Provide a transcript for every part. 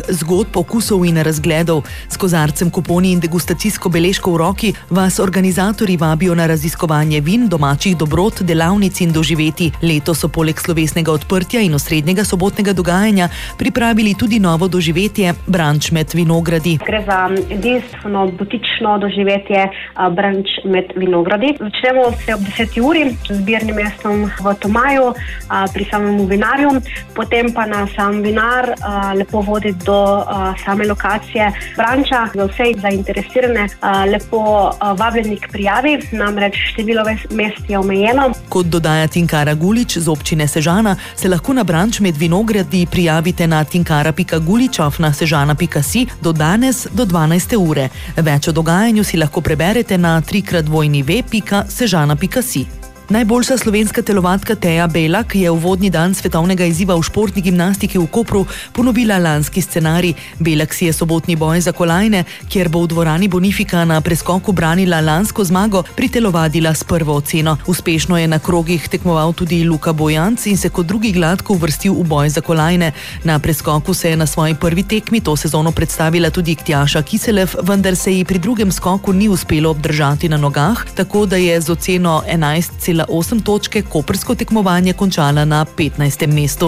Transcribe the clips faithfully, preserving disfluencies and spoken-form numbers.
zgodb, okusov in razgledov. S kozarcem kuponi in degustacijsko beležko v roki vas organizatorji vabijo na raziskovanje vin, domačih dobrot, delavnic in doživeti. Leto so poleg slovesnega odprtja in osrednjega sobotnega dogajanja pripravili tudi novo doživetje Brunch med vinogradi. Gre za edinstveno butično doživetje Brunch med vinogradi. Začnemo se ob deseti uri z zbirnim mestom v Tomaju pri samem vinarju, potem pa na sam vinar lepo vodi do same lokacije branča. Za vse zainteresirane lepo vabljeni k prijavi, namreč število mest je omejeno. Kot dodaja Tinkara Gulič z občine Sežana, se lahko na Brunch med vinogradi prijavite na tinkara pika gulič afna sežana pika si do danes do dvanajste ure. Več o dogajanju si lahko preberete na trikrat dvojni ve pika sežana pika si. Najboljša slovenska telovadka Teja Belak je uvodni dan svetovnega izziva v športni gimnastiki v Kopru ponovila lanski scenarij. Belak si je sobotni boj za kolajne, kjer bo v dvorani Bonifika na preskoku branila lansko zmago, pritelovadila s prvo oceno. Uspešno je na krogih tekmoval tudi Luka Bojanc in se kot drugi gladko uvrstil v boj za kolajne. Na preskoku se je na svoji prvi tekmi to sezono predstavila tudi Tjaša Kiselev, vendar se ji pri drugem skoku ni uspelo obdržati na nogah, tako da je z oceno enajst celih osem točke koprsko tekmovanje končala na petnajstem mestu.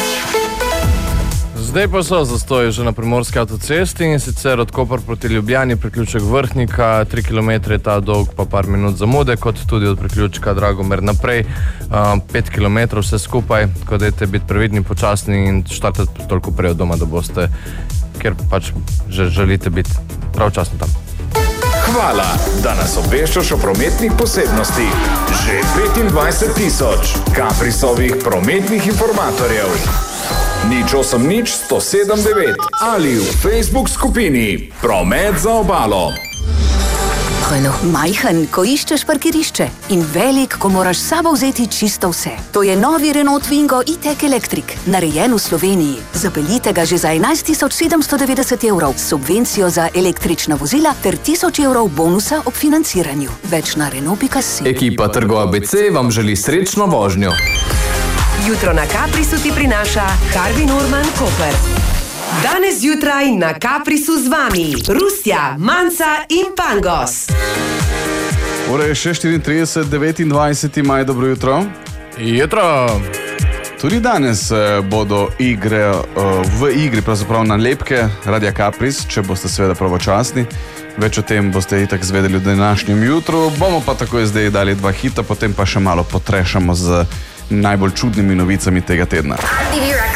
Zdaj pa so zastoji že na primorski avtocesti, in sicer od Koper proti Ljubljani priključek Vrhnika, tri kilometre je ta dolg, pa par minut zamude, kot tudi od priključka Dragomer naprej, pet kilometrov vse skupaj, tako dajte biti previdni, počasni in štartati toliko prej od doma, da boste, ker pač že želite biti pravčasno tam. Hvala, da nas obveščaš o prometnih posebnostih. Že petindvajset tisoč Caprisovih prometnih informatorjev. Nič osem nič sto sedem devet ali v Facebook skupini Promet za obalo. Renault. Majhen, ko iščeš parkirišče, in velik, ko moraš s sabo vzeti čisto vse. To je novi Renault Twingo e-tech Electric, narejen v Sloveniji. Zapeljite ga že za enajst tisoč sedemsto devetdeset evrov, subvencijo za električna vozila ter tisoč evrov bonusa ob financiranju. Več na Renault pika si. Ekipa Trgo A B C vam želi srečno vožnjo. Jutro na Caprisu ti prinaša Harvey Norman Koper. Danes zjutraj na Caprisu z vami Rusja, Manca in Pangos. Ura je še štiriintrideset, devetindvajseti maj, dobro jutro. Jutro. Tudi danes bodo igre, v igri pravzaprav nalepke Radia Capris, če boste seveda pravočasni. Več o tem boste itak zvedeli v današnjem jutru. Bomo pa takoj zdaj dali dva hita, potem pa še malo potrešamo z najbolj čudnimi novicami tega tedna.